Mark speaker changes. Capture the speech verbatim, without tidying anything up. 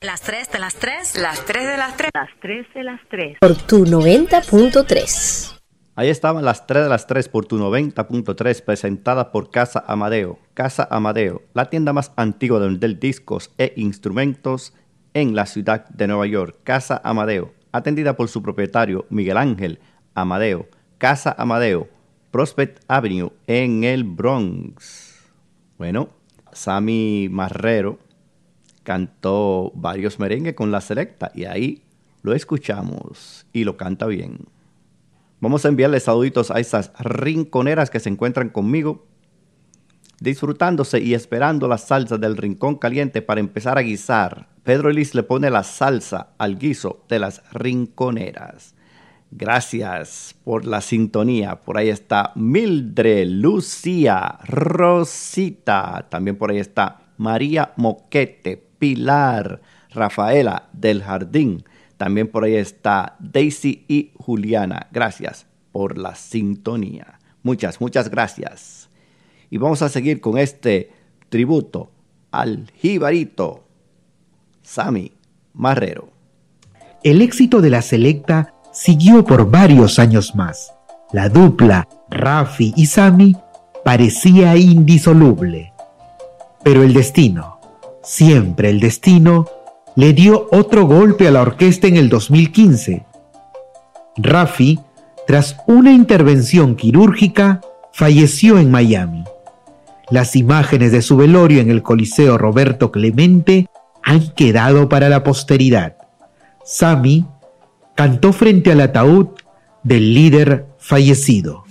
Speaker 1: Las tres de las tres.
Speaker 2: Las tres de las tres.
Speaker 3: Las tres de las tres.
Speaker 1: Por tu noventa punto tres.
Speaker 4: Ahí estaban las tres de las tres por tu noventa punto tres, presentada por Casa Amadeo. Casa Amadeo, la tienda más antigua de vender discos e instrumentos en la ciudad de Nueva York. Casa Amadeo, atendida por su propietario Miguel Ángel Amadeo. Casa Amadeo, Prospect Avenue en el Bronx. Bueno, Sammy Marrero cantó varios merengues con la selecta y ahí lo escuchamos y lo canta bien. Vamos a enviarle saluditos a esas rinconeras que se encuentran conmigo, disfrutándose y esperando la salsa del rincón caliente para empezar a guisar. Pedro Elis le pone la salsa al guiso de las rinconeras. Gracias por la sintonía. Por ahí está Mildred, Lucía, Rosita. También por ahí está María Moquete, Pilar, Rafaela del Jardín. También por ahí está Daisy y Juliana. Gracias por la sintonía. Muchas, muchas gracias. Y vamos a seguir con este tributo al jibarito Sammy Marrero.
Speaker 5: El éxito de la selecta siguió por varios años más. La dupla Rafi y Sammy parecía indisoluble. Pero el destino, siempre el destino, le dio otro golpe a la orquesta en el dos mil quince. Rafi, tras una intervención quirúrgica, falleció en Miami. Las imágenes de su velorio en el Coliseo Roberto Clemente han quedado para la posteridad. Sammy cantó frente al ataúd del líder fallecido.